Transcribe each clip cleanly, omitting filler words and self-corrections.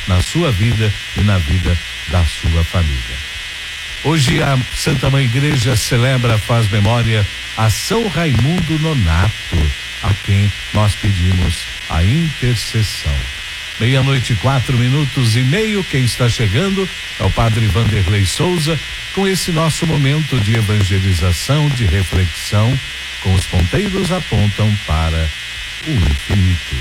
na sua vida e na vida da sua família. Hoje a Santa Mãe Igreja celebra, faz memória a São Raimundo Nonato, a quem nós pedimos a intercessão. 12:04. Quem está chegando é o Padre Vanderlei Souza, com esse nosso momento de evangelização, de reflexão, com os ponteiros apontam para o infinito.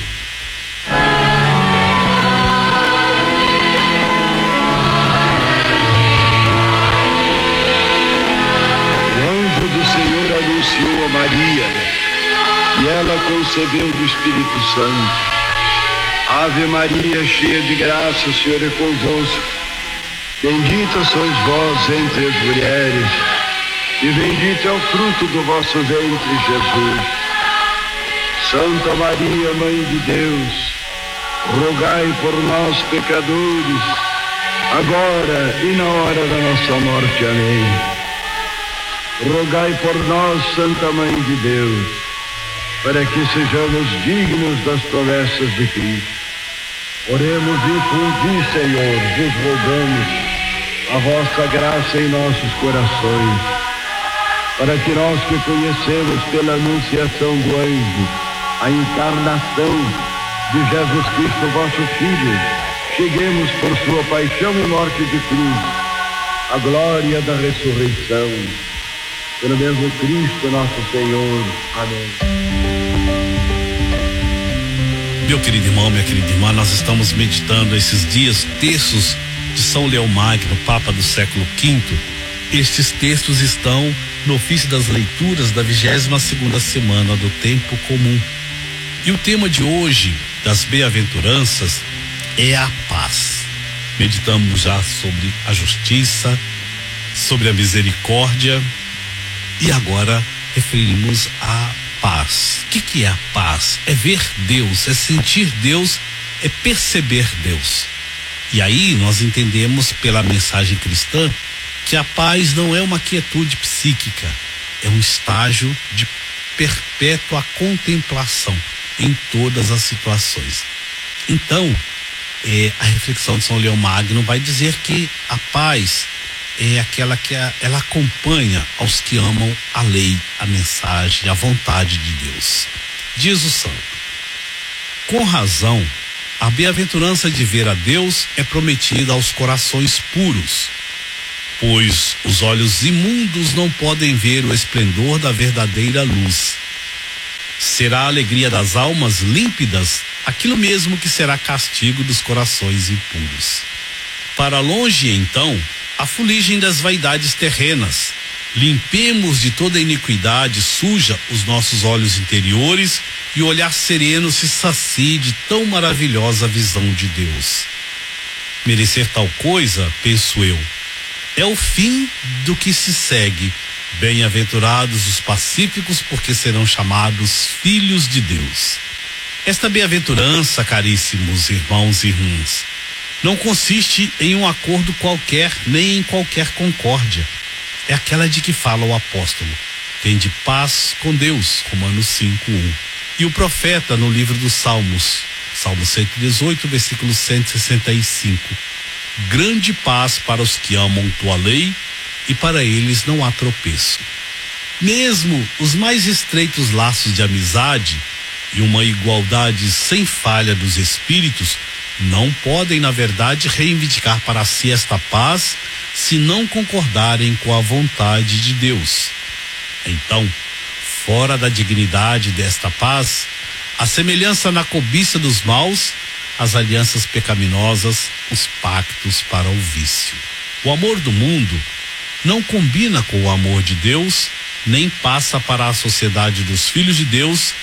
O anjo do Senhor anunciou a Maria, e ela concebeu do Espírito Santo. Ave Maria, cheia de graça, o Senhor é convosco. Bendita sois vós entre as mulheres, e bendito é o fruto do vosso ventre, Jesus. Santa Maria, Mãe de Deus, rogai por nós, pecadores, agora e na hora da nossa morte. Amém. Rogai por nós, Santa Mãe de Deus, para que sejamos dignos das promessas de Cristo. Oremos e infundi, Senhor, vos rogamos a vossa graça em nossos corações, para que nós que conhecemos pela anunciação do anjo a encarnação de Jesus Cristo, vosso Filho, cheguemos por sua paixão e morte de cruz à glória da ressurreição. Pelo mesmo Cristo nosso Senhor. Amém. Meu querido irmão, minha querida irmã, nós estamos meditando esses dias textos de São Leão Magno, Papa do século V. Estes textos estão no ofício das leituras da 22ª semana do Tempo Comum. E o tema de hoje, das bem-aventuranças, é a paz. Meditamos já sobre a justiça, sobre a misericórdia, e agora referimos a paz. O que é a paz? É ver Deus, é sentir Deus, é perceber Deus. E aí nós entendemos pela mensagem cristã que a paz não é uma quietude psíquica, é um estágio de perpétua contemplação em todas as situações. Então, a reflexão de São Leão Magno vai dizer que a paz é aquela que ela acompanha aos que amam a lei, a mensagem, a vontade de Deus. Diz o santo: com razão, a bem-aventurança de ver a Deus é prometida aos corações puros, pois os olhos imundos não podem ver o esplendor da verdadeira luz. Será a alegria das almas límpidas aquilo mesmo que será castigo dos corações impuros. Para longe, então, a fuligem das vaidades terrenas. Limpemos de toda iniquidade suja os nossos olhos interiores, e o olhar sereno se sacie de tão maravilhosa visão de Deus. Merecer tal coisa, penso eu, é o fim do que se segue. Bem-aventurados os pacíficos, porque serão chamados filhos de Deus. Esta bem-aventurança, caríssimos irmãos e irmãs, não consiste em um acordo qualquer, nem em qualquer concórdia. É aquela de que fala o apóstolo: tende paz com Deus, Romanos 5:1. E o profeta no livro dos Salmos, Salmo 118, versículo 165: grande paz para os que amam tua lei, e para eles não há tropeço. Mesmo os mais estreitos laços de amizade e uma igualdade sem falha dos espíritos não podem, na verdade, reivindicar para si esta paz se não concordarem com a vontade de Deus. Então, fora da dignidade desta paz, a semelhança na cobiça dos maus, as alianças pecaminosas, os pactos para o vício. O amor do mundo não combina com o amor de Deus, nem passa para a sociedade dos filhos de Deus